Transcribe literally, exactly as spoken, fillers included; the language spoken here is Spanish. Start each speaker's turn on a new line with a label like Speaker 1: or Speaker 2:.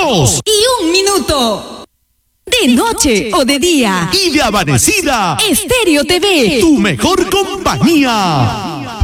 Speaker 1: dos
Speaker 2: y un minuto. De noche o de día.
Speaker 1: Y de amanecida.
Speaker 2: Estéreo T V.
Speaker 1: Tu mejor compañía.